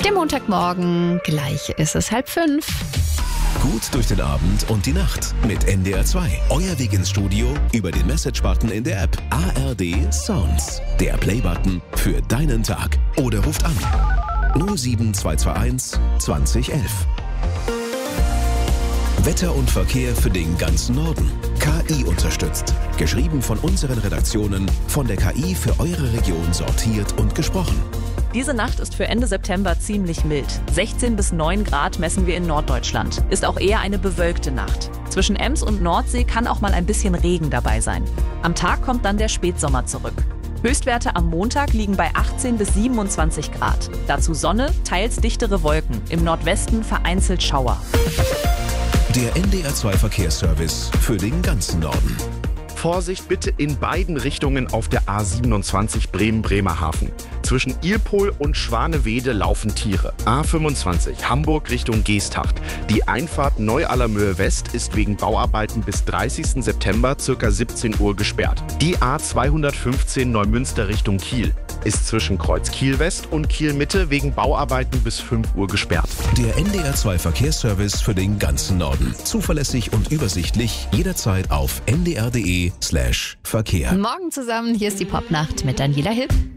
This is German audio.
Der Montagmorgen, gleich ist es 4:30. Gut durch den Abend und die Nacht mit NDR 2. Euer Weg ins Studio über den Message-Button in der App ARD Sounds. Der Play-Button für deinen Tag. Oder ruft an 07221 2011. Wetter und Verkehr für den ganzen Norden. KI unterstützt. Geschrieben von unseren Redaktionen, von der KI für eure Region sortiert und gesprochen. Diese Nacht ist für Ende September ziemlich mild. 16 bis 9 Grad messen wir in Norddeutschland. Ist auch eher eine bewölkte Nacht. Zwischen Ems und Nordsee kann auch mal ein bisschen Regen dabei sein. Am Tag kommt dann der Spätsommer zurück. Höchstwerte am Montag liegen bei 18 bis 27 Grad. Dazu Sonne, teils dichtere Wolken. Im Nordwesten vereinzelt Schauer. Der NDR 2 Verkehrsservice für den ganzen Norden. Vorsicht bitte in beiden Richtungen auf der A27 Bremen-Bremerhaven. Zwischen Ilpol und Schwanewede laufen Tiere. A25 Hamburg Richtung Geesthacht. Die Einfahrt Neu-Allermöhe West ist wegen Bauarbeiten bis 30. September ca. 17 Uhr gesperrt. Die A215 Neumünster Richtung Kiel ist zwischen Kreuz Kiel West und Kiel Mitte wegen Bauarbeiten bis 5 Uhr gesperrt. Der NDR 2 Verkehrsservice für den ganzen Norden. Zuverlässig und übersichtlich, jederzeit auf ndr.de/Verkehr. Morgen zusammen, hier ist die Popnacht mit Daniela Hipp.